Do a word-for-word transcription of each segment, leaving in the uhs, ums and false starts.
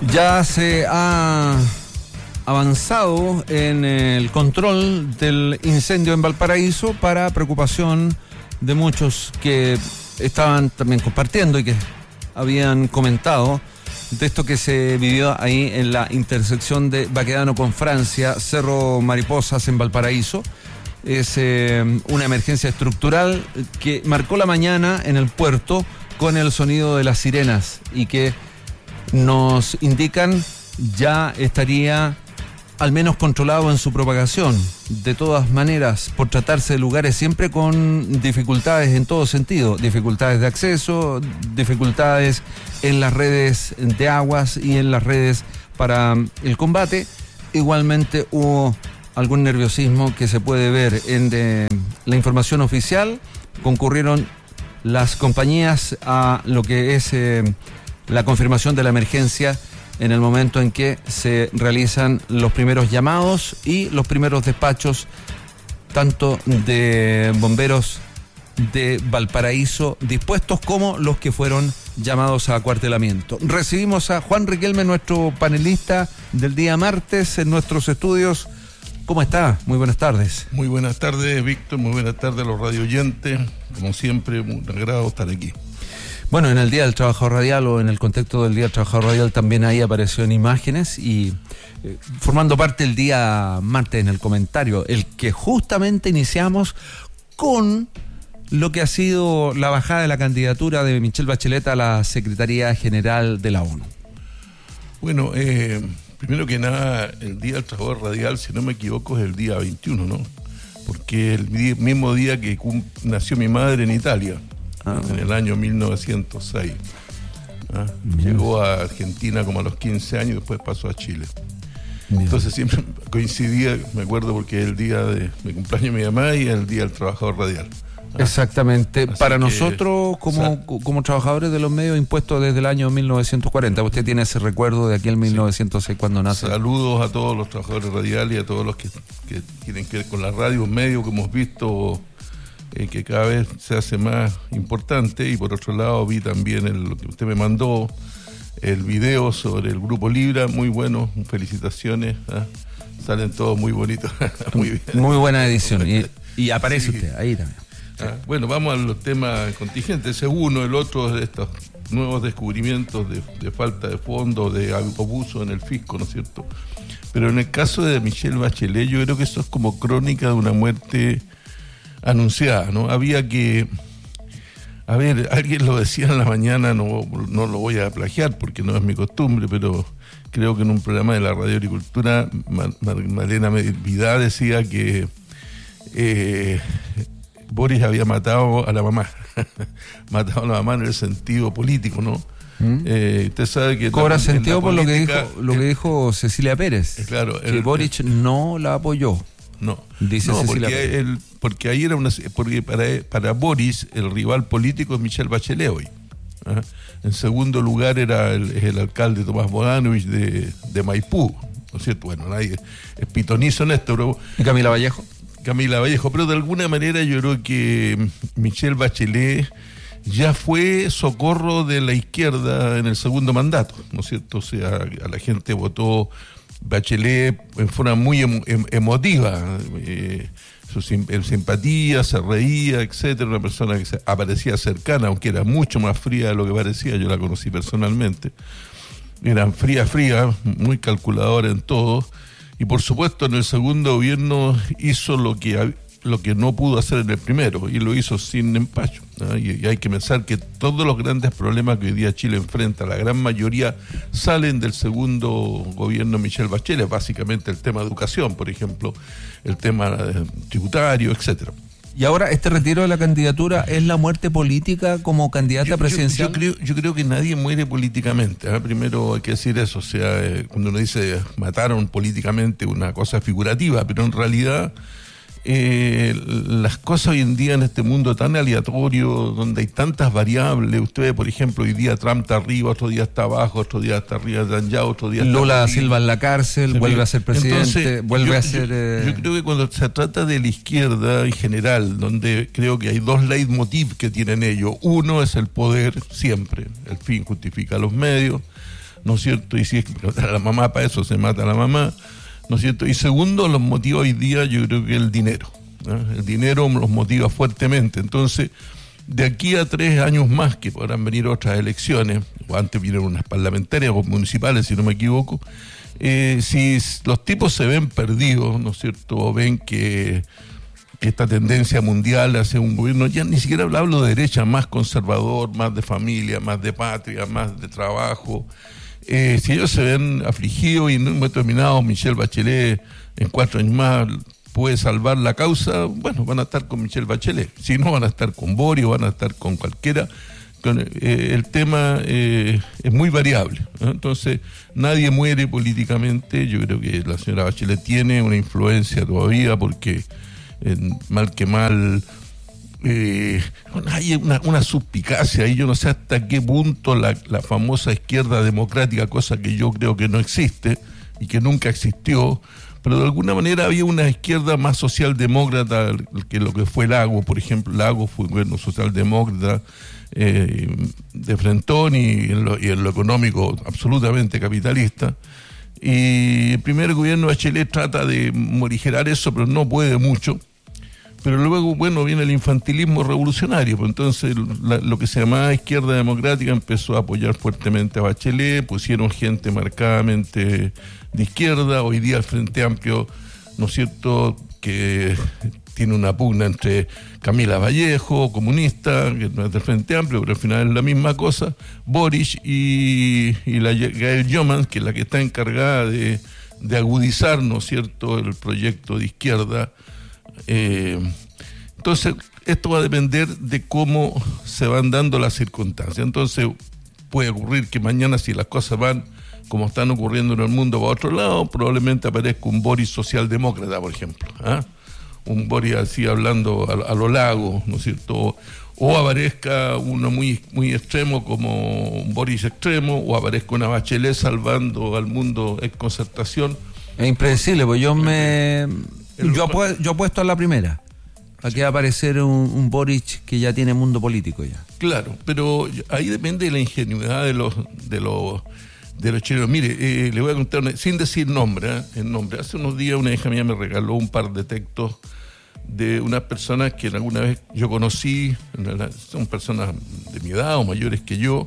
Ya se ha avanzado en el control del incendio en Valparaíso para preocupación de muchos que estaban también compartiendo y que habían comentado de esto que se vivió ahí en la intersección de Baquedano con Francia, Cerro Mariposas en Valparaíso. Es eh, una emergencia estructural que marcó la mañana en el puerto con el sonido de las sirenas y que nos indican ya estaría al menos controlado en su propagación. De todas maneras, por tratarse de lugares siempre con dificultades en todo sentido, dificultades de acceso, dificultades en las redes de aguas y en las redes para el combate, igualmente hubo algún nerviosismo que se puede ver en de, la información oficial. Concurrieron las compañías a lo que es eh, la confirmación de la emergencia en el momento en que se realizan los primeros llamados y los primeros despachos, tanto de bomberos de Valparaíso dispuestos como los que fueron llamados a acuartelamiento. Recibimos a Juan Riquelme, nuestro panelista del día martes en nuestros estudios. ¿Cómo está? Muy buenas tardes. Muy buenas tardes, Víctor. Muy buenas tardes a los radioyentes. Como siempre, un agrado estar aquí. Bueno, en el Día del Trabajador Radial o en el contexto del Día del Trabajador Radial también ahí apareció en imágenes y eh, formando parte el día martes en el comentario, el que justamente iniciamos con lo que ha sido la bajada de la candidatura de Michelle Bachelet a la Secretaría General de la ONU. Bueno, eh, primero que nada, el Día del Trabajador Radial, si no me equivoco, es el día veintiuno, ¿no? Porque el día, mismo día que nació mi madre en Italia. Ah, en el año mil novecientos seis. ¿Ah? Llegó a Argentina como a los quince años y después pasó a Chile. Bien. Entonces siempre coincidía, me acuerdo, porque es el día de mi cumpleaños de mi mamá y el día del trabajador radial. ¿Ah? Exactamente. Así Para que, nosotros, como, o sea, como trabajadores de los medios, impuestos desde el año mil novecientos cuarenta. Usted tiene ese recuerdo de aquel mil novecientos seis, sí, cuando nace. Saludos a todos los trabajadores radiales y a todos los que, que tienen que ver con la radio, un medio que hemos visto Eh, que cada vez se hace más importante. Y por otro lado vi también el, lo que usted me mandó, el video sobre el Grupo Libra, muy bueno, felicitaciones, ¿eh? Salen todos muy bonitos. Muy bien. Muy buena edición y, y aparece sí. Usted ahí también. Sí. Ah, bueno, vamos a los temas contingentes. Ese es uno, el otro de estos nuevos descubrimientos de, de falta de fondo, de abuso en el fisco, ¿no es cierto? Pero en el caso de Michelle Bachelet, yo creo que eso es como crónica de una muerte anunciada, ¿no? Había que, a ver, alguien lo decía en la mañana, no, no lo voy a plagiar porque no es mi costumbre, pero creo que en un programa de la Radio Agricultura, Malena Vidal decía que eh, Boris había matado a la mamá, matado a la mamá en el sentido político, ¿no? ¿Mm? Eh, usted sabe que cobra la, sentido por política, lo que dijo, lo que dijo Cecilia Pérez, eh, claro, que el, Boric el, no la apoyó. No, dice no Cecilia porque, el, porque ahí era una, porque para, para Boris el rival político es Michelle Bachelet hoy. ¿Ah? En segundo lugar era el, el alcalde Tomás Bodanovich de, de Maipú, ¿no es cierto? Bueno, nadie es pitonizo en esto, pero ¿y Camila Vallejo? Camila Vallejo, pero de alguna manera yo creo que Michelle Bachelet ya fue socorro de la izquierda en el segundo mandato, ¿no es cierto? O sea, a la gente votó Bachelet en forma muy em, em, emotiva, eh, su sim, simpatía, se reía, etcétera, una persona que se aparecía cercana, aunque era mucho más fría de lo que parecía, yo la conocí personalmente, era fría, fría, muy calculadora en todo, y por supuesto en el segundo gobierno hizo lo que, lo que no pudo hacer en el primero, y lo hizo sin empacho, ¿no? y, y hay que pensar que todos los grandes problemas que hoy día Chile enfrenta, la gran mayoría salen del segundo gobierno de Michelle Bachelet, básicamente el tema de educación, por ejemplo, el tema eh, tributario, etcétera. Y ahora este retiro de la candidatura es la muerte política como candidata yo, presidencial. Yo, yo, creo, yo creo que nadie muere políticamente, ¿eh? Primero hay que decir eso, o sea, eh, cuando uno dice mataron políticamente, una cosa figurativa, pero en realidad Eh, las cosas hoy en día en este mundo tan aleatorio, donde hay tantas variables, usted por ejemplo, hoy día Trump está arriba, otro día está abajo, otro día está arriba de Netanyahu, otro día está Lula arriba. Silva en la cárcel, vuelve a ser presidente, Entonces, vuelve yo, a ser... Yo, eh... yo creo que cuando se trata de la izquierda en general, donde creo que hay dos leitmotiv que tienen ellos, uno es el poder siempre, el fin justifica los medios. ¿no es cierto? Y si es que matar a la mamá, para eso se mata a la mamá, ¿no es cierto? Y segundo, los motiva hoy día, yo creo que el dinero, ¿no? El dinero los motiva fuertemente. Entonces, de aquí a tres años más, que podrán venir otras elecciones, o antes vinieron unas parlamentarias o municipales, si no me equivoco, eh, si los tipos se ven perdidos, ¿no es cierto?, o ven que, que esta tendencia mundial hacia un gobierno, ya ni siquiera hablo de derecha, más conservador, más de familia, más de patria, más de trabajo, eh, si ellos se ven afligidos y en un momento determinado Michelle Bachelet en cuatro años más puede salvar la causa, bueno, van a estar con Michelle Bachelet. Si no, van a estar con Boric, van a estar con cualquiera. Con, eh, el tema eh, es muy variable, ¿no? Entonces, nadie muere políticamente. Yo creo que la señora Bachelet tiene una influencia todavía porque, eh, mal que mal, eh, hay una, una suspicacia ahí. Yo no sé hasta qué punto la, la famosa izquierda democrática, cosa que yo creo que no existe y que nunca existió, pero de alguna manera había una izquierda más socialdemócrata que lo que fue Lago, por ejemplo. Lago fue un gobierno socialdemócrata eh, de frentón y en, lo, y en lo económico absolutamente capitalista. Y el primer gobierno de Bachelet trata de morigerar eso, pero no puede mucho. Pero luego, bueno, viene el infantilismo revolucionario, pues entonces la, lo que se llamaba izquierda democrática empezó a apoyar fuertemente a Bachelet, pusieron gente marcadamente de izquierda. Hoy día el Frente Amplio, ¿no es cierto?, que tiene una pugna entre Camila Vallejo, comunista, que no es del Frente Amplio, pero al final es la misma cosa, Boric y, y la Gael Jomans, que es la que está encargada de, de agudizar, ¿no es cierto?, el proyecto de izquierda. Eh, entonces, esto va a depender de cómo se van dando las circunstancias. Entonces, puede ocurrir que mañana, si las cosas van como están ocurriendo en el mundo para otro lado, probablemente aparezca un Boris socialdemócrata, por ejemplo, ¿ah? Un Boris así hablando a, a lo Lago, ¿no es cierto? O aparezca uno muy, muy extremo como un Boris extremo, o aparezca una Bachelet salvando al mundo en concertación. Es impredecible, pues yo me... Yo, apu- yo apuesto a la primera. Aquí va a aparecer un, un Boric que ya tiene mundo político ya. Claro, pero ahí depende de la ingenuidad de los de los de los chilenos. Mire, eh, le voy a contar, una, sin decir nombre, ¿eh? el nombre. Hace unos días una hija mía me regaló un par de textos de unas personas que alguna vez yo conocí, son personas de mi edad o mayores que yo,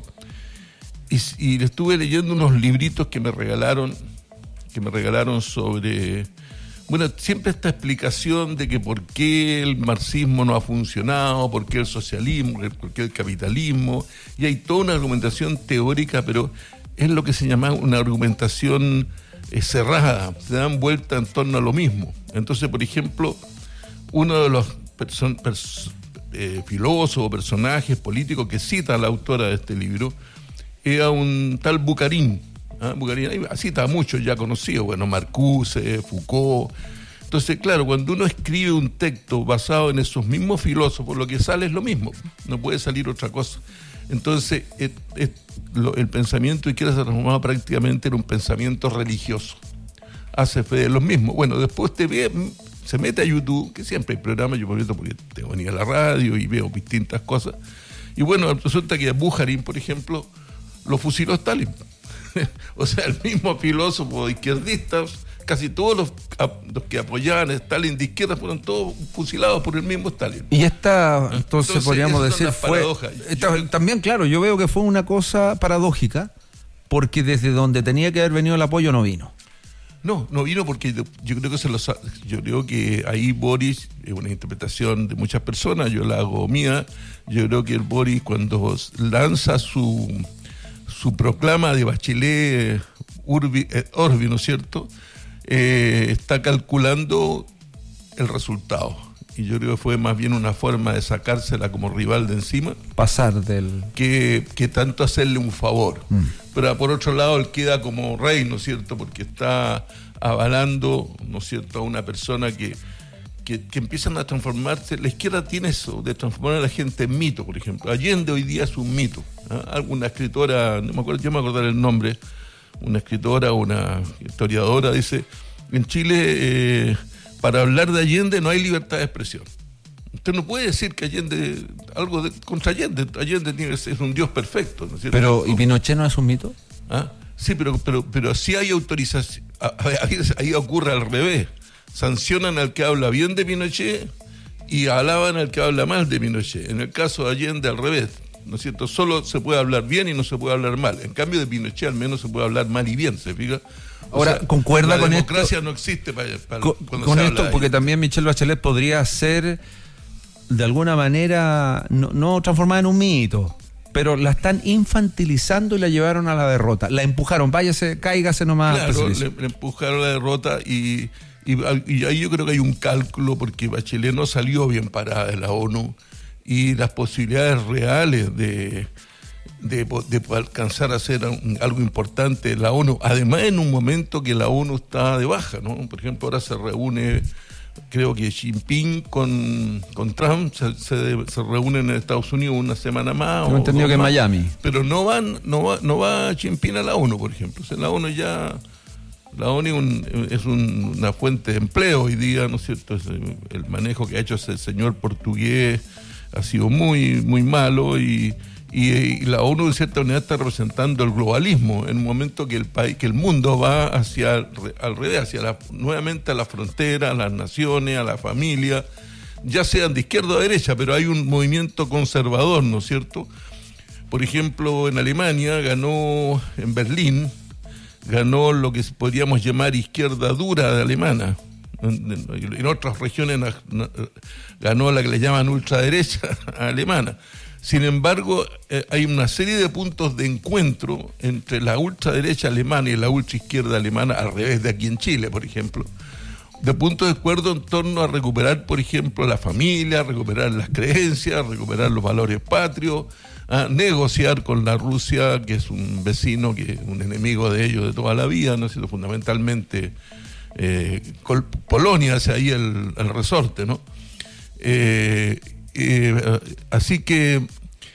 y, y le estuve leyendo unos libritos que me regalaron, que me regalaron sobre... Bueno, siempre esta explicación de que por qué el marxismo no ha funcionado, por qué el socialismo, por qué el capitalismo, y hay toda una argumentación teórica, pero es lo que se llama una argumentación eh, cerrada, se dan vuelta en torno a lo mismo. Entonces, por ejemplo, uno de los person- pers- eh, filósofos o personajes políticos que cita la autora de este libro era un tal Bucarín. ¿Ah? Bucarín, cita a muchos ya conocidos, bueno, Marcuse, Foucault. Entonces, claro, cuando uno escribe un texto basado en esos mismos filósofos, lo que sale es lo mismo, no puede salir otra cosa. Entonces, et, et, lo, el pensamiento de izquierda se ha transformado prácticamente en un pensamiento religioso. Hace fe de los mismos. Bueno, después te ve, se mete a YouTube, que siempre hay programas, yo por ejemplo, porque tengo que venir a la radio y veo distintas cosas. Y bueno, resulta que a Bujarin, por ejemplo, lo fusiló Stalin. O sea, el mismo filósofo izquierdista, casi todos los, los que apoyaban a Stalin de izquierda fueron todos fusilados por el mismo Stalin. Y esta, entonces, entonces podríamos decir, fue... Esta, yo, también, claro, yo veo que fue una cosa paradójica, porque desde donde tenía que haber venido el apoyo no vino. No, no vino porque yo creo que se los, yo creo que ahí Boris, es una interpretación de muchas personas, yo la hago mía, yo creo que el Boris cuando lanza su... su proclama de Bachelet Urbi et Orbi, ¿no es cierto?, eh, está calculando el resultado. Y yo creo que fue más bien una forma de sacársela como rival de encima. Pasar del... Que, que tanto hacerle un favor. Mm. Pero por otro lado, él queda como rey, ¿no es cierto?, porque está avalando, ¿no es cierto?, a una persona que... Que, que empiezan a transformarse. La izquierda tiene eso, de transformar a la gente en mito, por ejemplo. Allende hoy día es un mito. ¿Ah? Alguna escritora, no me acuerdo, yo me acordaré el nombre, una escritora, una historiadora, dice, en Chile, eh, para hablar de Allende no hay libertad de expresión. Usted no puede decir que Allende, algo de, contra Allende, Allende tiene, es un dios perfecto, ¿no es cierto? Pero, ¿y Pinochet no es un mito? ¿Ah? Sí, pero, pero, pero sí hay autorización. Ahí ocurre al revés. Sancionan al que habla bien de Pinochet y alaban al que habla mal de Pinochet. En el caso de Allende, al revés, ¿no es cierto? Solo se puede hablar bien y no se puede hablar mal. En cambio de Pinochet, al menos se puede hablar mal y bien, ¿se fija? O Ahora, sea, ¿concuerda con esto? La democracia no existe para, para con, cuando con se esto, habla porque ahí. también Michelle Bachelet podría ser, de alguna manera, no, no transformada en un mito, pero la están infantilizando y la llevaron a la derrota. La empujaron, váyase, cáigase nomás. Claro, le, le empujaron a la derrota y, y, y ahí yo creo que hay un cálculo porque Bachelet no salió bien parada de la ONU y las posibilidades reales de, de, de alcanzar a hacer un, algo importante en la ONU, además en un momento que la ONU está de baja, ¿no? Por ejemplo, ahora se reúne, creo que Xi Jinping con, con Trump, se, se, se reúnen en Estados Unidos una semana más. Tengo entendido que en Miami. Pero no van, no va, no va Xi Jinping a la ONU, por ejemplo. O sea, la ONU ya, la ONU es, un, es un, una fuente de empleo hoy día, ¿no es cierto? El manejo que ha hecho ese señor portugués ha sido muy, muy malo y, y, y la ONU de cierta manera está representando el globalismo en un momento que el país, que el mundo va hacia al revés, hacia la, nuevamente a la frontera, a las naciones, a la familia, ya sean de izquierda o derecha, pero hay un movimiento conservador, ¿no es cierto? Por ejemplo, en Alemania ganó, en Berlín, ganó lo que podríamos llamar izquierda dura de alemana. En otras regiones ganó la que le llaman ultraderecha alemana. Sin embargo, eh, hay una serie de puntos de encuentro entre la ultraderecha alemana y la ultraizquierda alemana, al revés de aquí en Chile, por ejemplo, de puntos de acuerdo en torno a recuperar, por ejemplo, la familia, recuperar las creencias, recuperar los valores patrios, a negociar con la Rusia, que es un vecino, que es un enemigo de ellos de toda la vida, ¿no es cierto? Fundamentalmente Eh, Polonia hace ahí el, el resorte, ¿no? Eh, eh, así que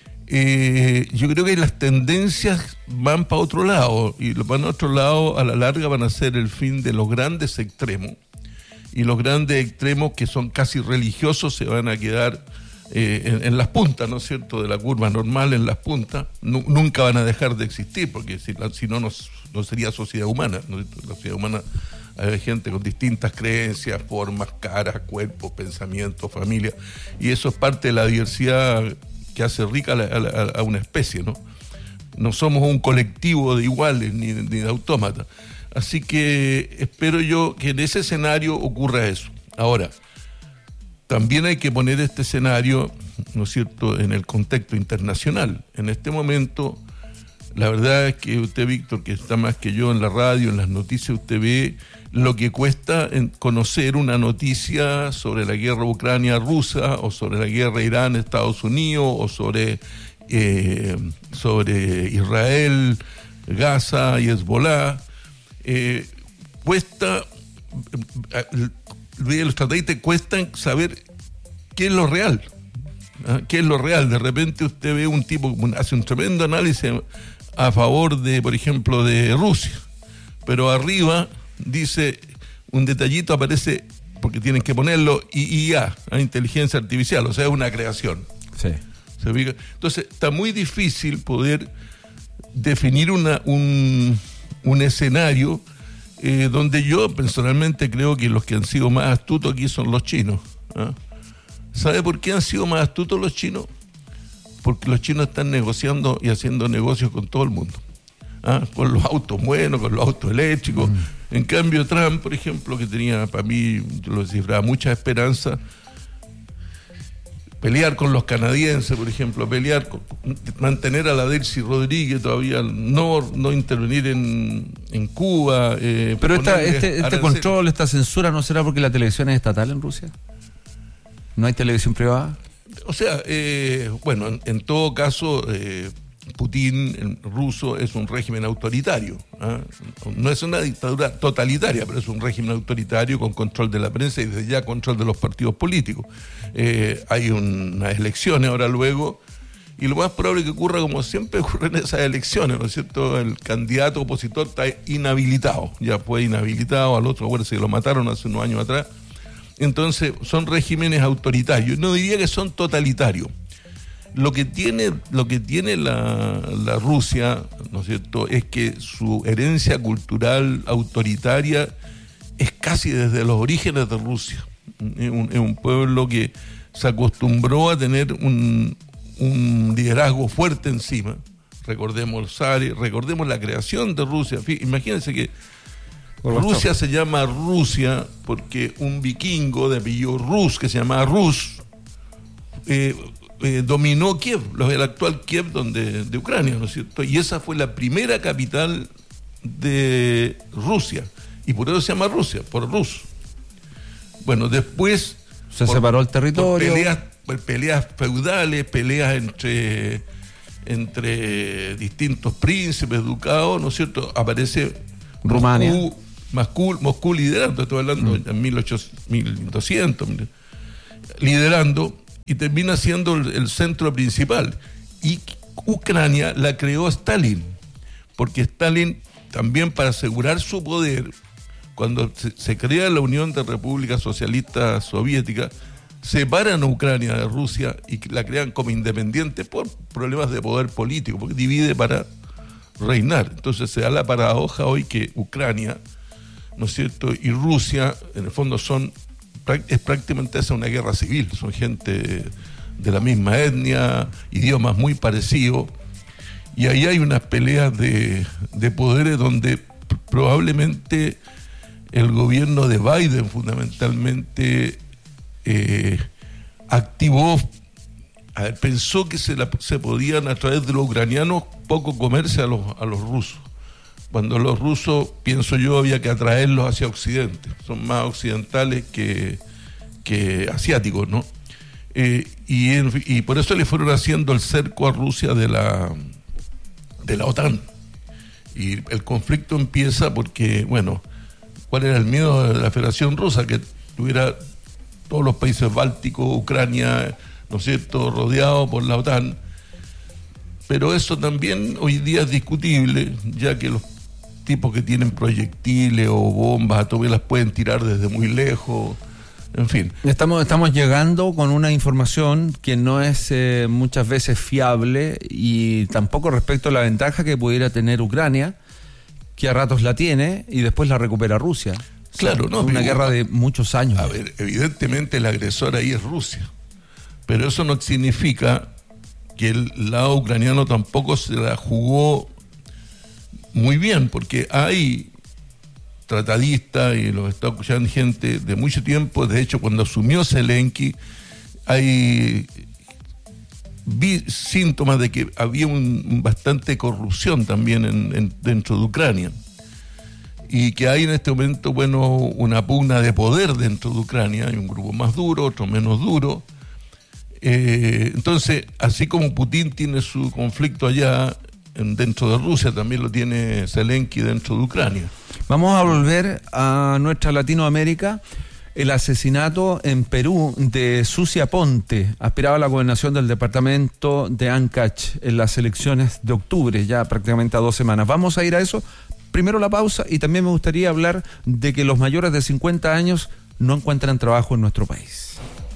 eh, yo creo que las tendencias van para otro lado y van a otro lado a la larga van a ser el fin de los grandes extremos y los grandes extremos que son casi religiosos se van a quedar eh, en, en las puntas, ¿no es cierto?, de la curva normal, en las puntas. Nu- nunca van a dejar de existir porque si, si no, no, no sería sociedad humana, ¿no? La sociedad humana hay gente con distintas creencias, formas, caras, cuerpos, pensamientos, familia, y eso es parte de la diversidad que hace rica a, la, a, a una especie, ¿no? No somos un colectivo de iguales ni, ni de autómatas. Así que espero yo que en ese escenario ocurra eso. Ahora, también hay que poner este escenario, ¿no es cierto?, en el contexto internacional. En este momento, la verdad es que usted, Víctor, que está más que yo en la radio, en las noticias, usted ve lo que cuesta en conocer una noticia sobre la guerra ucrania-rusa o sobre la guerra Irán-Estados Unidos o sobre, eh, sobre Israel, Gaza y Hezbollah. Eh, cuesta, eh, los tratados cuestan saber qué es lo real. ¿Ah? ¿Qué es lo real? De repente usted ve un tipo que hace un tremendo análisis a favor de, por ejemplo, de Rusia, pero arriba dice un detallito, aparece, porque tienen que ponerlo, I A, inteligencia artificial, o sea, es una creación. Sí. ¿Se ubica? Entonces, está muy difícil poder definir una, un, un escenario eh, donde yo personalmente creo que los que han sido más astutos aquí son los chinos. ¿Ah? ¿Sabe por qué han sido más astutos los chinos? Porque los chinos están negociando y haciendo negocios con todo el mundo. ¿Ah? Con los autos buenos, con los autos eléctricos. Mm. En cambio, Trump, por ejemplo, que tenía para mí, yo lo cifraba, mucha esperanza, pelear con los canadienses, por ejemplo, pelear, con, mantener a la Delcy Rodríguez todavía, no, no intervenir en, en Cuba. Eh, Pero esta, este, este control, esta censura, ¿no será porque la televisión es estatal en Rusia? ¿No hay televisión privada? O sea, eh, bueno, en, en todo caso, eh, Putin, el ruso, es un régimen autoritario. ¿eh? No es una dictadura totalitaria, pero es un régimen autoritario con control de la prensa y desde ya control de los partidos políticos. Eh, hay unas elecciones ahora luego, y lo más probable que ocurra, como siempre ocurre en esas elecciones, ¿no es cierto? El candidato opositor está inhabilitado, ya fue inhabilitado, al otro, acuérdense que lo mataron hace unos años atrás. Entonces, son regímenes autoritarios. No diría que son totalitarios, Lo que tiene, lo que tiene la, la Rusia, ¿no es cierto?, es que su herencia cultural autoritaria es casi desde los orígenes de Rusia. Es un, es un pueblo que se acostumbró a tener un, un liderazgo fuerte encima. Recordemos el zar, recordemos la creación de Rusia. Imagínense que Rusia se llama Rusia porque un vikingo de apellido Rus, que se llamaba Rus, eh, eh, dominó Kiev, el actual Kiev donde, de Ucrania, ¿no es cierto? Y esa fue la primera capital de Rusia. Y por eso se llama Rusia, por Rus. Bueno, después... Se por, separó el territorio. Por peleas, por peleas feudales, peleas entre, entre distintos príncipes, ducados, ¿no es cierto? Aparece Rumania. Moscú, Moscú, Moscú liderando, estoy hablando mm. en mil ochocientos, mil doscientos, liderando, y termina siendo el, el centro principal. Y Ucrania la creó Stalin, porque Stalin también, para asegurar su poder, cuando se, se crea la Unión de Repúblicas Socialistas Soviéticas, separan a Ucrania de Rusia y la crean como independiente por problemas de poder político, porque divide para reinar. Entonces se da la paradoja hoy que Ucrania, ¿no es cierto?, y Rusia, en el fondo son, es prácticamente esa una guerra civil, son gente de la misma etnia, idiomas muy parecidos, y ahí hay unas peleas de, de poderes donde probablemente el gobierno de Biden fundamentalmente eh, activó, a ver, pensó que se, la, se podían a través de los ucranianos poco comerse a los, a los rusos, cuando los rusos, pienso yo, había que atraerlos hacia Occidente, son más occidentales que, que asiáticos, ¿no? Eh, y, en, y por eso le fueron haciendo el cerco a Rusia de la, de la OTAN. Y el conflicto empieza porque, bueno, ¿cuál era el miedo de la Federación Rusa? Que tuviera todos los países bálticos, Ucrania, ¿no es cierto?, rodeado por la OTAN. Pero eso también hoy día es discutible, ya que los tipos que tienen proyectiles o bombas atómicas las pueden tirar desde muy lejos, en fin. Estamos, estamos llegando con una información que no es eh, muchas veces fiable, y tampoco respecto a la ventaja que pudiera tener Ucrania, que a ratos la tiene y después la recupera Rusia. Claro, no. Una guerra de muchos años. A ver, evidentemente el agresor ahí es Rusia, pero eso no significa que el lado ucraniano tampoco se la jugó muy bien, porque hay tratadistas, y los está escuchando gente de mucho tiempo. De hecho, cuando asumió Zelensky, hay vi síntomas de que había un, bastante corrupción también en, en, dentro de Ucrania, y que hay en este momento, bueno, una pugna de poder dentro de Ucrania. Hay un grupo más duro, otro menos duro. Eh, entonces, así como Putin tiene su conflicto allá en, dentro de Rusia, también lo tiene Zelensky dentro de Ucrania. Vamos a volver a nuestra Latinoamérica. El asesinato en Perú de Sucia Ponte, aspiraba a la gobernación del departamento de Ancash en las elecciones de octubre, ya prácticamente a dos semanas. Vamos a ir a eso. Primero la pausa, y también me gustaría hablar de que los mayores de cincuenta años no encuentran trabajo en nuestro país.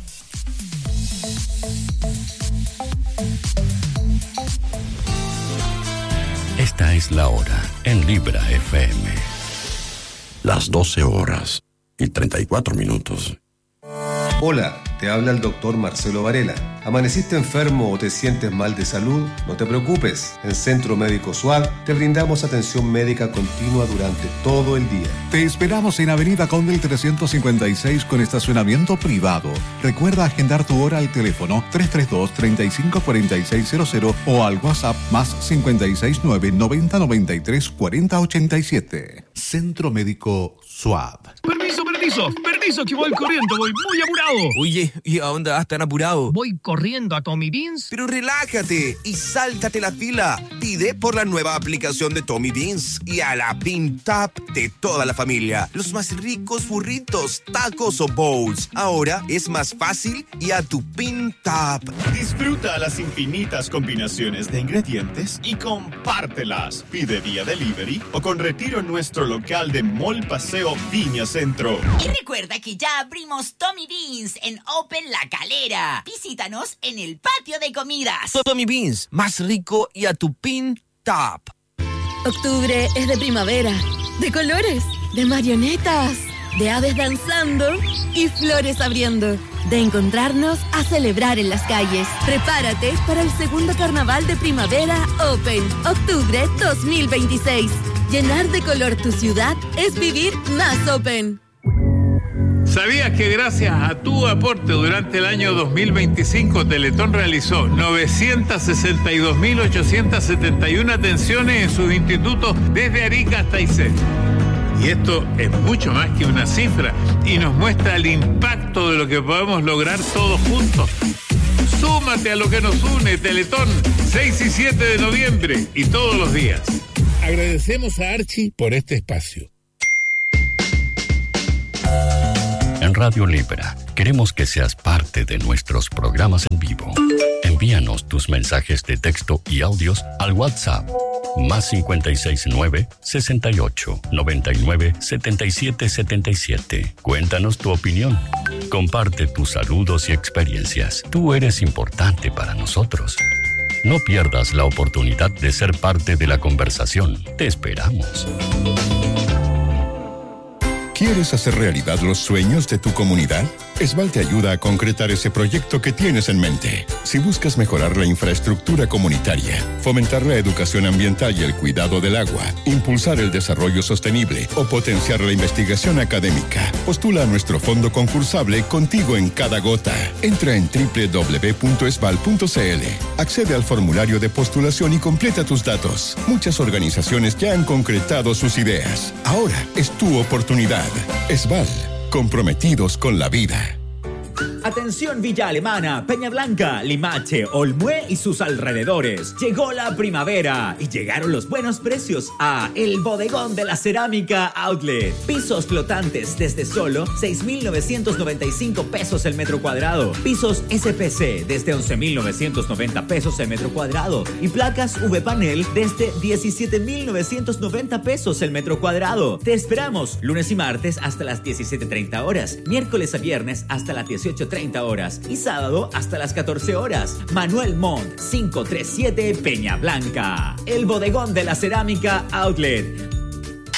Esta es la hora en Libra F M. Las doce horas y treinta y cuatro minutos. Hola, te habla el doctor Marcelo Varela. ¿Amaneciste enfermo o te sientes mal de salud? No te preocupes. En Centro Médico SUAD te brindamos atención médica continua durante todo el día. Te esperamos en Avenida Condel trescientos cincuenta y seis con estacionamiento privado. Recuerda agendar tu hora al teléfono tres tres dos, tres cinco cuatro seis cero cero o al WhatsApp más cinco seis nueve, noventa noventa y tres, cuarenta ochenta y siete. Centro Médico SUAD. Permiso, permiso, permiso, que voy corriendo, voy muy apurado. Oye, ¿y a dónde vas tan apurado? Voy corriendo a Tommy Beans. Pero relájate y sáltate la fila. Pide por la nueva aplicación de Tommy Beans y a la Bean Tap de toda la familia. Los más ricos burritos, tacos o bowls. Ahora es más fácil y a tu Bean Tap. Disfruta las infinitas combinaciones de ingredientes y compártelas. Pide vía delivery o con retiro en nuestro local de Mall Paseo Viña Centro. Y recuerda que ya abrimos Tommy Beans en Open La Calera. Visítanos en el patio de comidas. Tommy Beans, más rico y a tu pin top. Octubre es de primavera, de colores, de marionetas, de aves danzando y flores abriendo. De encontrarnos a celebrar en las calles. Prepárate para el segundo carnaval de primavera Open, octubre dos mil veintiséis. Llenar de color tu ciudad es vivir más Open. ¿Sabías que gracias a tu aporte durante el año dos mil veinticinco Teletón realizó novecientas sesenta y dos mil ochocientas setenta y una atenciones en sus institutos desde Arica hasta Aysén? Y esto es mucho más que una cifra y nos muestra el impacto de lo que podemos lograr todos juntos. Súmate a lo que nos une, Teletón, seis y siete de noviembre y todos los días. Agradecemos a Archie por este espacio. En Radio Libra, queremos que seas parte de nuestros programas en vivo. Envíanos tus mensajes de texto y audios al WhatsApp más cincuenta y seis nueve, sesenta y ocho, noventa y nueve, setenta y siete setenta y siete. Cuéntanos tu opinión. Comparte tus saludos y experiencias. Tú eres importante para nosotros. No pierdas la oportunidad de ser parte de la conversación. Te esperamos. ¿Quieres hacer realidad los sueños de tu comunidad? Esval te ayuda a concretar ese proyecto que tienes en mente. Si buscas mejorar la infraestructura comunitaria, fomentar la educación ambiental y el cuidado del agua, impulsar el desarrollo sostenible o potenciar la investigación académica, postula a nuestro fondo concursable Contigo en Cada Gota. Entra en doble u doble u doble u punto esval punto c l, accede al formulario de postulación y completa tus datos. Muchas organizaciones ya han concretado sus ideas. Ahora es tu oportunidad. Esval, comprometidos con la vida. Atención Villa Alemana, Peña Blanca, Limache, Olmué y sus alrededores. Llegó la primavera y llegaron los buenos precios a El Bodegón de la Cerámica Outlet. Pisos flotantes desde solo seis mil novecientos noventa y cinco pesos el metro cuadrado. Pisos S P C desde once mil novecientos noventa pesos el metro cuadrado. Y placas V-Panel desde diecisiete mil novecientos noventa pesos el metro cuadrado. Te esperamos lunes y martes hasta las diecisiete treinta horas, miércoles a viernes hasta las dieciocho treinta horas y sábado hasta las catorce horas. Manuel Montt, quinientos treinta y siete Peña Blanca. El Bodegón de la Cerámica Outlet.